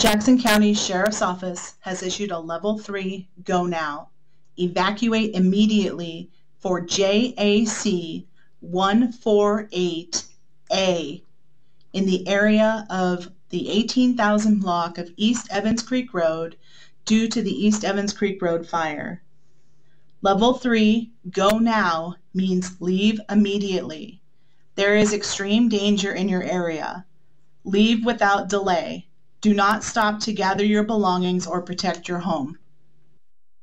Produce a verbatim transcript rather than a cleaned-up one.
Jackson County Sheriff's Office has issued a level three go now. Evacuate immediately for J A C one forty-eight A in the area of the eighteen thousand block of East Evans Creek Road due to the East Evans Creek Road fire. Level three go now means leave immediately. There is extreme danger in your area. Leave without delay. Do not stop to gather your belongings or protect your home.